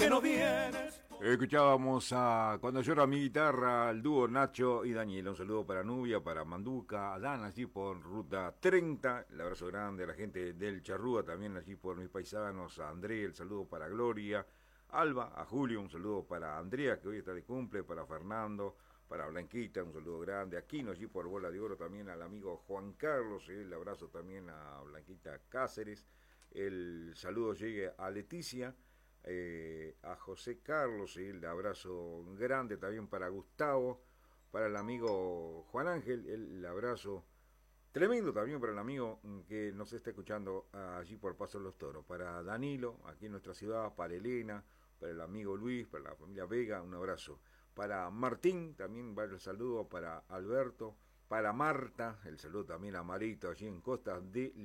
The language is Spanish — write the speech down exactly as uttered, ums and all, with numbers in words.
que no vienes. Escuchábamos a Cuando llora mi guitarra, el dúo Nacho y Daniel. Un saludo para Nubia, para Manduca, a Dan allí por Ruta treinta. El abrazo grande a la gente del Charrúa, también allí por mis paisanos. A André, el saludo para Gloria. Alba, a Julio, un saludo para Andrea, que hoy está de cumple, para Fernando, para Blanquita, un saludo grande. A Quino, allí por Bola de Oro, también al amigo Juan Carlos. El abrazo también a Blanquita Cáceres. El saludo llegue a Leticia. Eh, a José Carlos, y el abrazo grande también para Gustavo, para el amigo Juan Ángel, el abrazo tremendo también para el amigo que nos está escuchando allí por Paso de los Toros, para Danilo, aquí en nuestra ciudad, para Elena, para el amigo Luis, para la familia Vega, un abrazo. Para Martín, también va el saludo para Alberto, para Marta, el saludo también a Marito, allí en Costa de